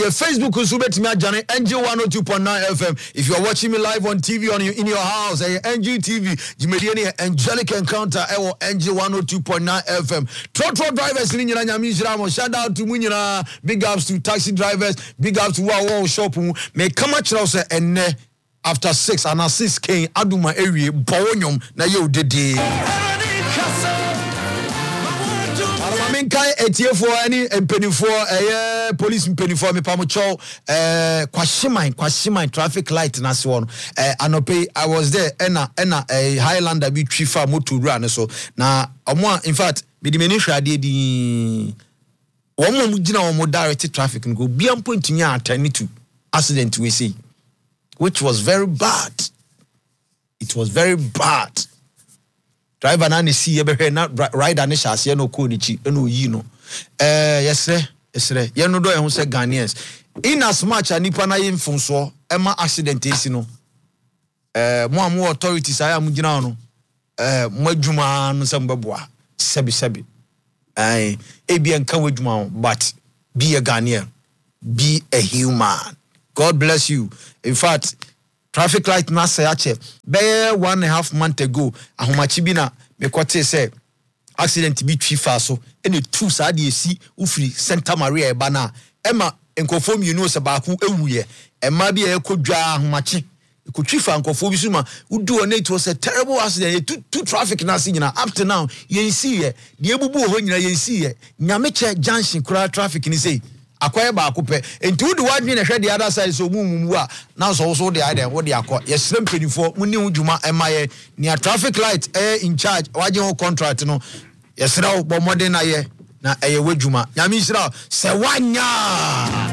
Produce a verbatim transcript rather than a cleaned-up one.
Facebook Usubet Jane N G one oh two point nine F M. If you're watching me live on T V on your, in your house, eh, N G T V, Jimediani Angelic Encounter, eh, N G one oh two point nine F M. Trotro drivers in Nyami shout out to Munina, big ups to taxi drivers, big ups to Wow Shop. May come at us and after six and six K Aduma area, Bonyum, na yo dede. Kai etie for any penny for eh police penny for me pamocho eh kwashimai kwashimai traffic light na se one eh anope I was there ena ena eh Highlander bi twifa motor run so na omo in fact me di meni hwade di omo mu gina omo direct traffic go biam point nya atani to accident we see, which was very bad. It was very bad. Driver na ni see ebe na rider ne shase no ko ni chi no yi no eh yesre yesre ye no do e ho se Ghanaians in as much anipa na ye mfonso e ma accident esi no eh mo am authorities aya mu gina no eh mo adwuma no se mbeboa sebi sebi eh e bi enka wadwuma but be a Ghanaian, be a human. God bless you. In fact, traffic light na say ache be one and a half month ago ahomachi bi na me kwete say accident bi twifa so ene two sa de esi ufiri Santa Maria e ba na ema enkofo mi no se ba ku ewuye ema bi e kodwa ahomachi ko twifa enkofo bi suma udu on it was a terrible accident. two, two traffic na si nyina up to now yen see ye de ebubu ho nyina yen see ye nyameche junction kura traffic ni say akwaye ba akupe enti wudi wadwe na hwe the other side so mumumu a na so so de ide wo de akọ yesrem penifo munni hudwuma emaye near traffic light eh in charge waje ho contract no yesra wo bomode na ye na eye wadwuma nyame isra se wanya